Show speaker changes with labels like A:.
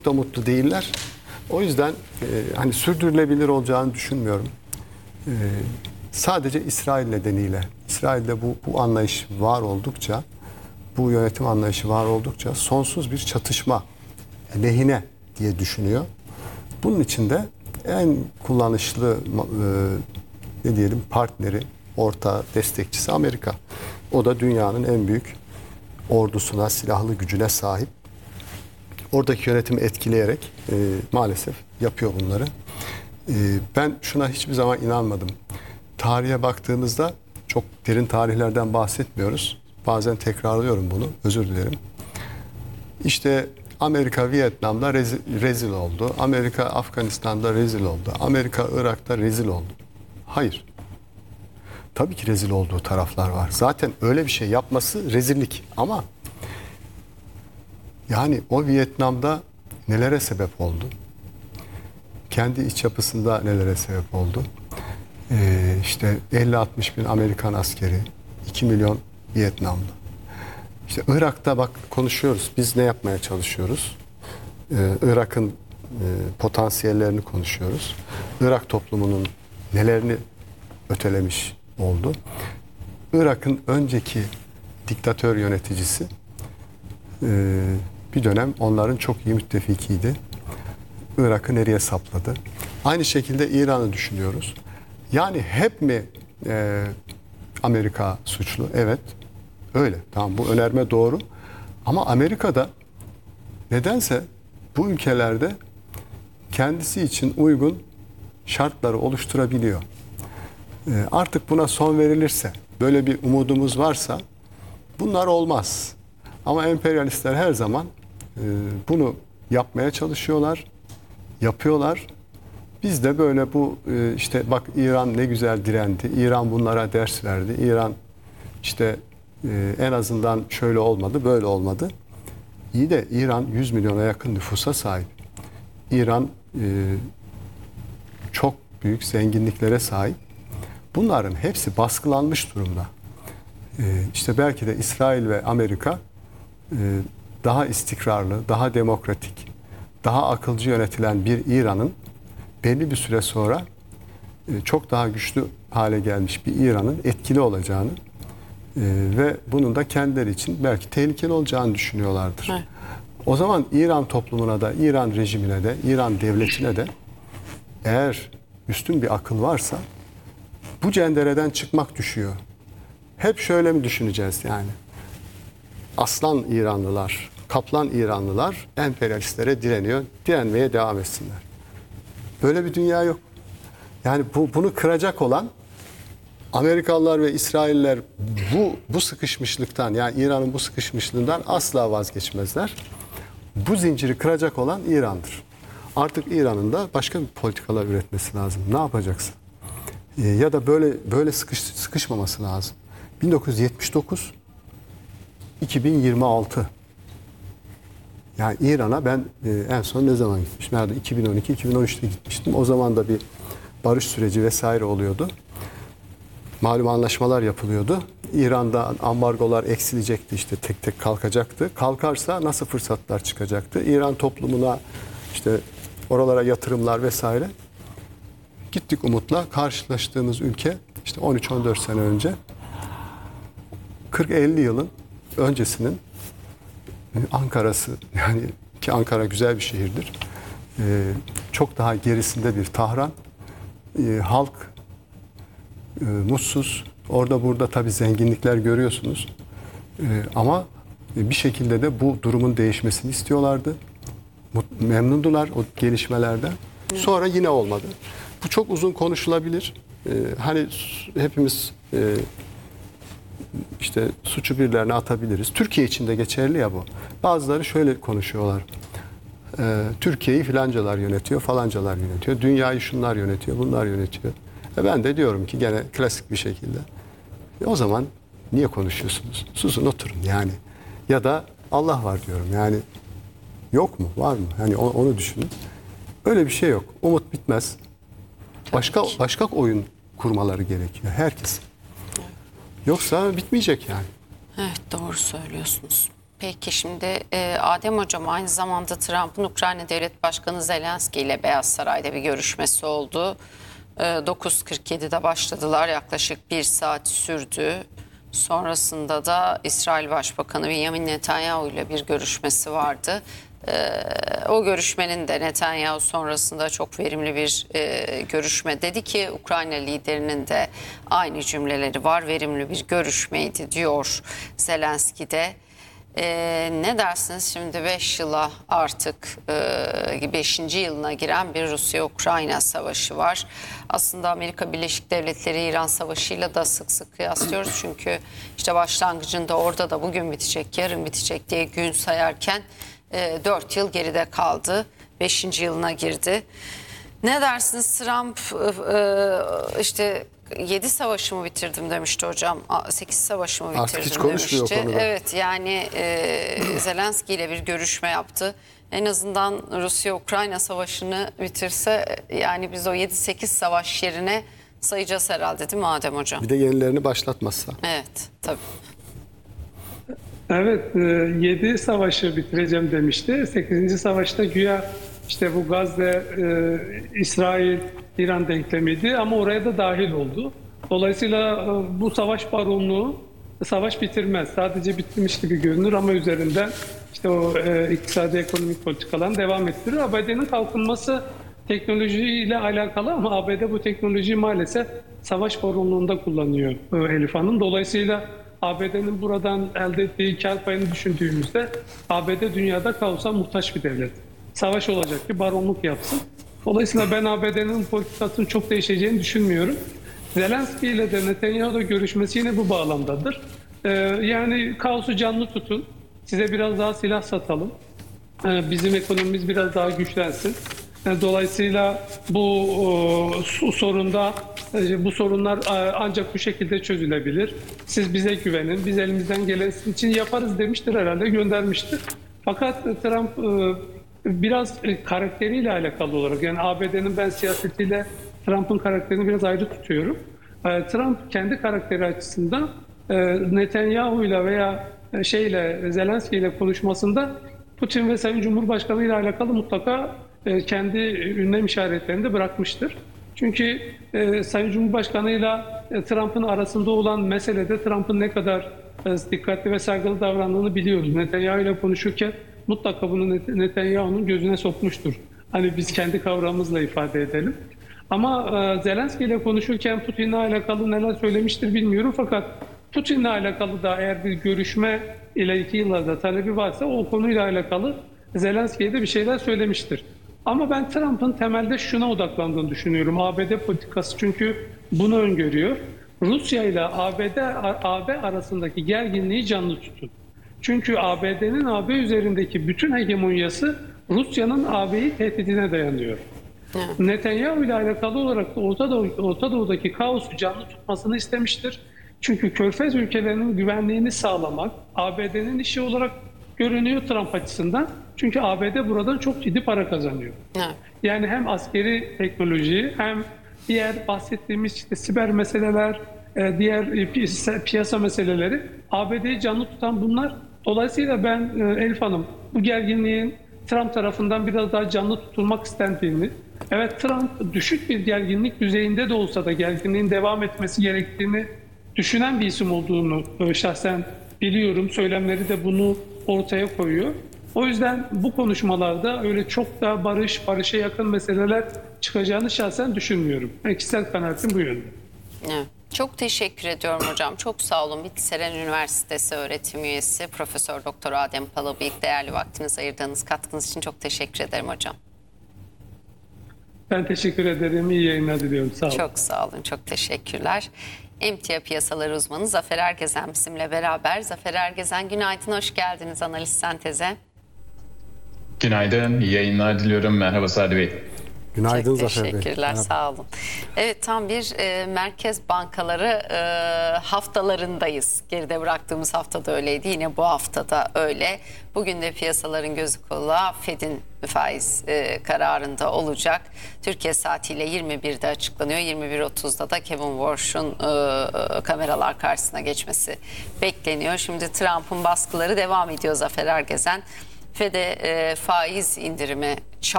A: da mutlu değiller. O yüzden hani sürdürülebilir olacağını düşünmüyorum. Sadece İsrail nedeniyle, İsrail'de bu anlayış var oldukça, bu yönetim anlayışı var oldukça sonsuz bir çatışma lehine diye düşünüyor. Bunun için de en kullanışlı ne diyelim partneri, ortağı, destekçisi Amerika. O da dünyanın en büyük ordusuna, silahlı gücüne sahip. Oradaki yönetimi etkileyerek maalesef yapıyor bunları. Ben şuna hiçbir zaman inanmadım. Tarihe baktığımızda çok derin tarihlerden bahsetmiyoruz. Bazen tekrarlıyorum bunu, özür dilerim. İşte Amerika Vietnam'da rezil oldu. Amerika Afganistan'da rezil oldu. Amerika Irak'ta rezil oldu. Hayır. Tabii ki rezil olduğu taraflar var. Zaten öyle bir şey yapması rezillik. Ama yani o Vietnam'da nelere sebep oldu? Kendi iç yapısında nelere sebep oldu? İşte 50-60 bin Amerikan askeri, 2 milyon Vietnamlı. İşte Irak'ta bak konuşuyoruz. Biz ne yapmaya çalışıyoruz? Irak'ın potansiyellerini konuşuyoruz. Irak toplumunun nelerini ötelemiş oldu. Irak'ın önceki diktatör yöneticisi bir dönem onların çok iyi müttefikiydi. Irak'ı nereye sapladı? Aynı şekilde İran'ı düşünüyoruz. Yani hep mi Amerika suçlu? Evet. Öyle. Tamam, bu önerme doğru. Ama Amerika'da nedense bu ülkelerde kendisi için uygun şartları oluşturabiliyor. Artık buna son verilirse, böyle bir umudumuz varsa bunlar olmaz. Ama emperyalistler her zaman bunu yapmaya çalışıyorlar, yapıyorlar. Biz de böyle bu işte bak İran ne güzel direndi, İran bunlara ders verdi, İran işte en azından şöyle olmadı, böyle olmadı. İyi de İran 100 milyona yakın nüfusa sahip. İran çok büyük zenginliklere sahip. Bunların hepsi baskılanmış durumda. İşte belki de İsrail ve Amerika daha istikrarlı, daha demokratik, daha akılcı yönetilen bir İran'ın belli bir süre sonra çok daha güçlü hale gelmiş bir İran'ın etkili olacağını ve bunun da kendileri için belki tehlikeli olacağını düşünüyorlardır. Evet. O zaman İran toplumuna da, İran rejimine de, İran devletine de eğer üstün bir akıl varsa bu cendereden çıkmak düşüyor. Hep şöyle mi düşüneceğiz yani? Aslan İranlılar, kaplan İranlılar emperyalistlere direniyor, direnmeye devam etsinler. Böyle bir dünya yok. Yani bunu kıracak olan Amerikalılar ve İsrailler bu sıkışmışlıktan, yani İran'ın bu sıkışmışlığından asla vazgeçmezler. Bu zinciri kıracak olan İran'dır. Artık İran'ın da başka bir politikalar üretmesi lazım. Ne yapacaksın? Ya da böyle sıkışmaması lazım. 1979 2026. Yani İran'a ben en son ne zaman gitmiştim? Nerede? 2012-2013'te gitmiştim. O zaman da bir barış süreci vesaire oluyordu. Malum anlaşmalar yapılıyordu. İran'da ambargolar eksilecekti, işte tek tek kalkacaktı. Kalkarsa nasıl fırsatlar çıkacaktı? İran toplumuna işte oralara yatırımlar vesaire. Gittik Umut'la, karşılaştığımız ülke işte 13-14 sene önce 40-50 yılın öncesinin Ankara'sı, yani ki Ankara güzel bir şehirdir. Çok daha gerisinde bir Tahran. Halk mutsuz. Orada burada tabii zenginlikler görüyorsunuz. Ama bir şekilde de bu durumun değişmesini istiyorlardı. Memnundular o gelişmelerden. Sonra yine olmadı. Bu çok uzun konuşulabilir. Hani hepimiz işte suçu birilerine atabiliriz. Türkiye için de geçerli ya bu. Bazıları şöyle konuşuyorlar. Türkiye'yi filancalar yönetiyor, falancalar yönetiyor. Dünyayı şunlar yönetiyor, bunlar yönetiyor. Ben de diyorum ki gene klasik bir şekilde. O zaman niye konuşuyorsunuz? Susun, oturun yani. Ya da Allah var diyorum yani. Yok mu? Var mı? Yani onu düşünün. Öyle bir şey yok. Umut bitmez. Başka oyun kurmaları gerekiyor. Herkes. Yoksa bitmeyecek yani.
B: Evet, doğru söylüyorsunuz. Peki şimdi Adem Hocam, aynı zamanda Trump'ın Ukrayna Devlet Başkanı Zelenski ile Beyaz Saray'da bir görüşmesi oldu. 9.47'de başladılar, yaklaşık 1 saat sürdü. Sonrasında da İsrail Başbakanı Benjamin Netanyahu ile bir görüşmesi vardı. O görüşmenin de Netanyahu sonrasında çok verimli bir görüşme dedi ki, Ukrayna liderinin de aynı cümleleri var. Verimli bir görüşmeydi diyor Zelenski de. Ne dersiniz, şimdi 5 yıla artık 5. yılına giren bir Rusya-Ukrayna savaşı var. Aslında Amerika Birleşik Devletleri İran savaşıyla da sık sık kıyaslıyoruz. Çünkü işte başlangıcında orada da bugün bitecek, yarın bitecek diye gün sayarken 4 yıl geride kaldı. 5. yılına girdi. Ne dersiniz? Trump işte 7 savaşı mı bitirdim demişti hocam. 8 savaşı mı bitirdim
A: Artık hiç konuşmuyor
B: demişti.
A: o konuda.
B: Evet, yani Zelenski ile bir görüşme yaptı. En azından Rusya-Ukrayna savaşını bitirse, yani biz o 7-8 savaş yerine sayacağız herhalde, değil mi Adem Hocam?
A: Bir de yenilerini başlatmazsa.
B: Evet, tabii.
C: Evet, 7 savaşı bitireceğim demişti. 8. savaşta güya işte bu Gazze, İsrail, İran denklemiydi ama oraya da dahil oldu. Dolayısıyla bu savaş baronluğu savaş bitirmez. Sadece bitmiş gibi görünür ama üzerinden işte o iktisadi ekonomik politikalarını devam ettiriyor. ABD'nin kalkınması teknolojiyle alakalı ama ABD bu teknolojiyi maalesef savaş baronluğunda kullanıyor Elif Hanım. Dolayısıyla ABD'nin buradan elde ettiği kar payını düşündüğümüzde ABD dünyada kaosa muhtaç bir devlet. Savaş olacak ki baronluk yapsın. Dolayısıyla ben ABD'nin politikasının çok değişeceğini düşünmüyorum. Zelenski ile de Netanyahu'da görüşmesi yine bu bağlamdadır. Yani kaosu canlı tutun, size biraz daha silah satalım, bizim ekonomimiz biraz daha güçlensin. Dolayısıyla bu sorunlar ancak bu şekilde çözülebilir. Siz bize güvenin, biz elimizden gelen için yaparız demiştir herhalde, göndermiştir. Fakat Trump biraz karakteriyle alakalı olarak, yani ABD'nin ben siyasetiyle Trump'ın karakterini biraz ayrı tutuyorum. Trump kendi karakteri açısından Netanyahu'yla veya Zelenski ile konuşmasında Putin ve Sayın Cumhurbaşkanı ile alakalı mutlaka kendi ünlem işaretlerini de bırakmıştır. Çünkü Sayın Cumhurbaşkanı ile Trump'ın arasında olan meselede Trump'ın ne kadar dikkatli ve saygılı davrandığını biliyoruz. Netanyahu ile konuşurken mutlaka bunu Netanyahu'nun gözüne sokmuştur. Hani biz kendi kavramımızla ifade edelim. Ama Zelenski ile konuşurken Putin'le alakalı neler söylemiştir bilmiyorum. Fakat Putin'le alakalı da eğer bir görüşme ileriki yıllarda talebi varsa o konuyla alakalı Zelenski'ye de bir şeyler söylemiştir. Ama ben Trump'ın temelde şuna odaklandığını düşünüyorum. ABD politikası çünkü bunu öngörüyor. Rusya ile AB arasındaki gerginliği canlı tutun. Çünkü ABD'nin AB üzerindeki bütün hegemonyası Rusya'nın AB'yi tehdidine dayanıyor. Netanyahu ile alakalı olarak da Orta Doğu'daki kaosu canlı tutmasını istemiştir. Çünkü Körfez ülkelerinin güvenliğini sağlamak ABD'nin işi olarak görünüyor Trump açısından. Çünkü ABD buradan çok ciddi para kazanıyor. Yani hem askeri teknoloji hem diğer bahsettiğimiz işte siber meseleler, diğer piyasa meseleleri ABD'yi canlı tutan bunlar. Dolayısıyla ben Elif Hanım bu gerginliğin Trump tarafından biraz daha canlı tutulmak istendiğini, evet Trump düşük bir gerginlik düzeyinde de olsa da gerginliğin devam etmesi gerektiğini düşünen bir isim olduğunu şahsen biliyorum. Söylemleri de bunu ortaya koyuyor. O yüzden bu konuşmalarda öyle çok da barışa yakın meseleler çıkacağını şahsen düşünmüyorum. Kişisel kanaatim bu yönde.
B: Evet. Çok teşekkür ediyorum hocam. Çok sağ olun. Bilgiseren Üniversitesi öğretim üyesi Profesör Doktor Adem Palabıyık, değerli vaktinizi ayırdığınız katkınız için çok teşekkür ederim hocam.
C: Ben teşekkür ederim. İyi yayınlar diliyorum. Sağ olun.
B: Çok sağ olun. Çok teşekkürler. Emtia piyasaları uzmanı Zafer Ergezen bizimle beraber. Zafer Ergezen, günaydın, hoş geldiniz Analiz Sentez'e.
D: Günaydın, iyi yayınlar diliyorum. Merhaba Sadi Bey.
A: Günaydın
B: Çok
A: Zafer Bey.
B: teşekkürler,
A: Merhaba.
B: sağ olun. Evet, tam bir merkez bankaları haftalarındayız. Geride bıraktığımız haftada öyleydi, yine bu haftada öyle. Bugün de piyasaların gözü kulağı Fed'in faiz kararında olacak. Türkiye saatiyle 21'de açıklanıyor. 21.30'da da Kevin Warsh'un kameralar karşısına geçmesi bekleniyor. Şimdi Trump'ın baskıları devam ediyor Zafer Ergezen. Fed'e faiz indirimi